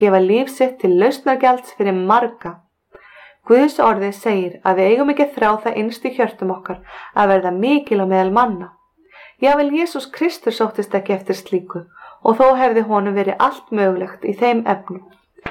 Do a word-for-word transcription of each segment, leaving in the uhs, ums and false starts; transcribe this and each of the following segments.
gefa líf sitt til lausnargjalds fyrir marga. Guðs orðið segir að við eigum ekki að þrá það innst í hjörtum okkar að verða mikil á meðal manna. Jafnvel Jesús Kristur sóttist ekki eftir slíku og þó hefði honum verið allt mögulegt í þeim efnum.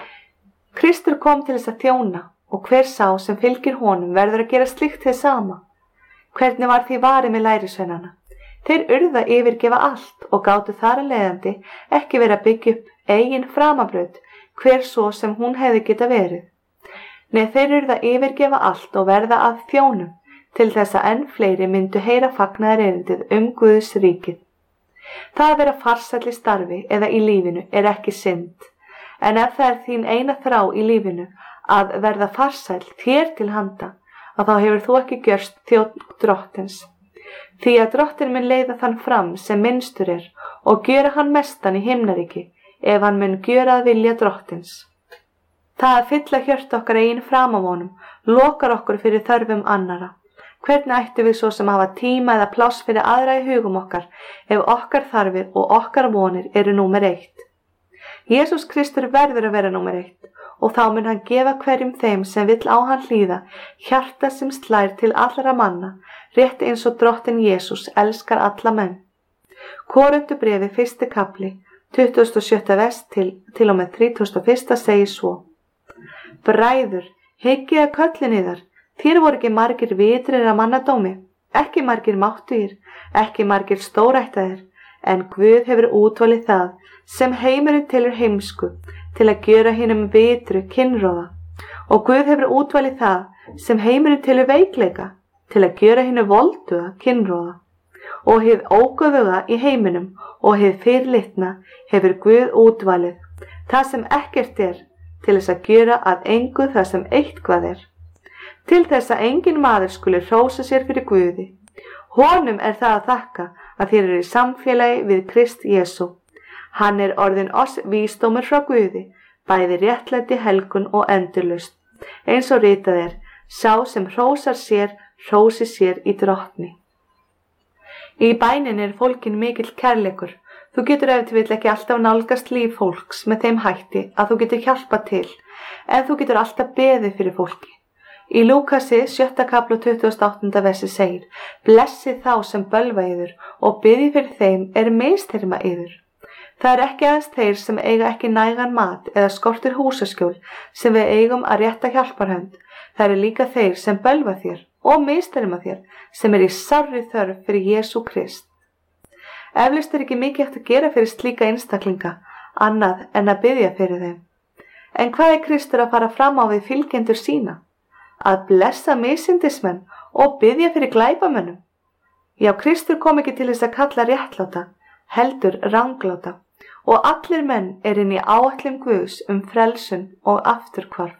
Kristur kom til þess að þjóna og hver sá sem fylgir honum verður að gera slíkt hið sama. Hvernig var því varið með lærisveinana? Þeir urðu að yfirgefa allt og gátu þar að leiðandi ekki verið að byggja upp eigin framabraut hver svo sem hún hefði geta verið. Nei, þeir urðu að yfirgefa allt og verða að þjónum til þess að enn fleiri myndu heyra fagnaðarerindið um Guðs ríkið. Það að vera farsæll í starfi eða í lífinu er ekki synd, en ef það er þín eina þrá í lífinu að verða farsæll þér til handa, að þá hefur þú ekki gjörst þjónn drottins. Því að drottin mun leiða þann fram sem minnstur er og gjöra hann mestan í himnaríki ef hann mun gjöra að vilja drottins. Það að fylla hjört okkar eigin framávonum lokar okkur fyrir þörfum annara. Hvernig ættu við svo sem hafa tíma eða pláss fyrir aðra í hugum okkar ef okkar þarfir og okkar vonir eru númer eitt? Jesús Kristur verður að vera númer eitt og þá mun hann gefa hverjum þeim sem vill á hann hlýða hjarta sem slær til allra manna, rétt eins og drottin Jesús elskar alla menn. Korintubréfi fyrsti kafli, tuttugasta og sjötta vers til, til og með þrítugasta og fyrsta segir svo: Bræður, hyggið að köllin yðar, þér voru ekki margir vitrir að mannadómi, ekki margir máttugir, ekki margir stórættaðir, en Guð hefur útvalið það sem heimurinn telur heimsku til að gjöra hinum vitru kynróða, og Guð hefur útvalið það sem heimurinn telur veikleika til að gjöra hinu volduga kynróða, og hið ógöfuga í heiminum og hið fyrirlitna hefur Guð útvalið, það sem ekkert er, til þess að gjöra að engu það sem eitthvað er, til þess að engin maður skuli hrósa sér fyrir Guði. Honum er það að þakka að þér eru í samfélagi við Krist Jesú. Hann er orðinn oss vísdómur frá Guði, bæði réttlæti, helgun og endurlausn, eins og ritað er: sá sem hrósar sér, hrósi sér í drottni. Í bæninni er fólkin mikill kærleikur. Þú getur ef til vill ekki alltaf nálgast líf fólks með þeim hætti að þú getur hjálpað til, en þú getur alltaf beðið fyrir fólki. Í Lúkasi sjötta kafla og tuttugasta og áttunda versi segir: Blessið þá sem bölva yður og biðið fyrir þeim er misþyrma yður. Það er ekki aðeins þeir sem eiga ekki nægan mat eða skortir húsaskjól sem við eigum að rétta hjálparhönd. Það eru líka þeir sem bölva þér og misþyrma þér sem er í sárri þörf fyrir Jesú Krist. Eflaust er ekki mikið hægt að gera fyrir slíka einstaklinga, annað en að biðja fyrir þeim. En hvað er Kristur að fara fram á við fylgjendur sína? Að blessa misyndismenn og biðja fyrir glæpamönnum? Já, Kristur kom ekki til þess að kalla réttláta, heldur rangláta, og allir menn er inn í áætlun Guðs um frelsun og afturhvarf.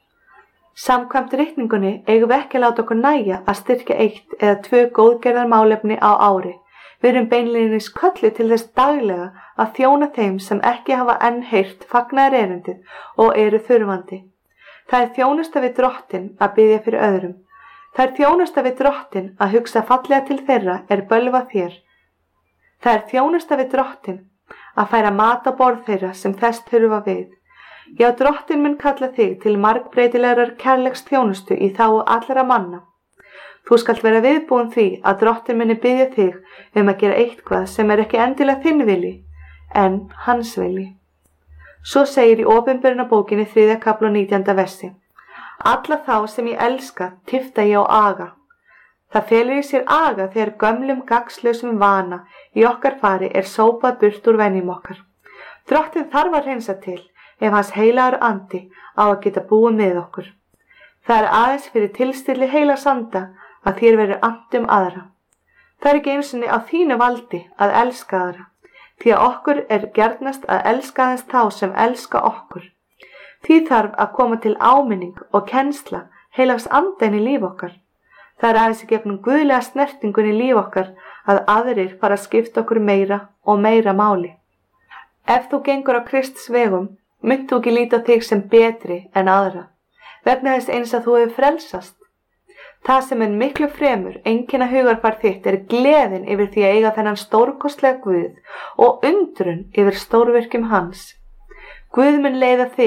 Samkvæmt ritningunni eigum við ekki að láta okkur nægja að styrkja eitt eða tvö góðgerðar málefni á ári. Við erum beinlínis kölluð til þess daglega að þjóna þeim sem ekki hafa enn heyrt fagnaðarerindið og eru þurfandi. Það er þjónusta við drottin að biðja fyrir öðrum. Það er þjónusta við drottin að hugsa fallega til þeirra er bölva þér. Það er þjónusta við drottin að færa mat á borð þeirra sem þess þurfa við. Já, drottin mun kalla þig til margbreytilegrar kærleiks þjónustu í þágu allra manna. Þú skalt vera viðbúin því að drottin muni biðja þig um að gera eitthvað sem er ekki endilega þinn vilji, en hans vilji. Svo segir í Opinberunarbókinni þriðja kafla og nítjánda versi: Alla þá sem ég elska tifta ég á aga. Það felur í sér aga þegar gömlum gagnslausum vana í okkar fari er sópað burt úr venjum okkar. Drottin þarf að hreinsa til ef hans heilagur andi á að geta búið með okkur. Það er aðeins fyrir tilstilli heilags anda að þér verður annt um aðra. Það er ekki einu sinni á þínu valdi að elska aðra, því að okkur er gjarnast að elska aðeins þá sem elska okkur. Því þarf að koma til áminning og kennsla heilags anda inn í líf okkar. Það er aðeins í gegnum guðlega snertingun í líf okkar að aðrir fara að skipta okkur meira og meira máli. Ef þú gengur á Krists vegum, munt þú ekki líta þig sem betri en aðra, vegna þess eins að þú hefur frelsast. Það sem er miklu fremur einkenna hugarfar þitt er gleðin yfir því að eiga þennan stórkostlega Guð og undrun yfir stórvirkjum hans. Guð mun leiða þig